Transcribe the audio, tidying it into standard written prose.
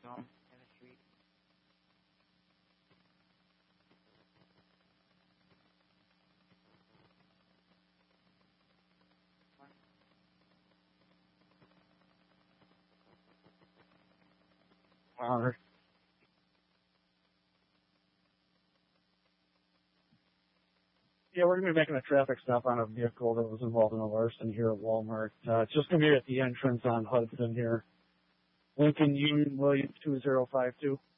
Honor. Yeah, we're going to be making a traffic stop on a vehicle that was involved in a larceny here at Walmart. It's just going to be at the entrance on Hudson here. Lincoln Union Williams 2052.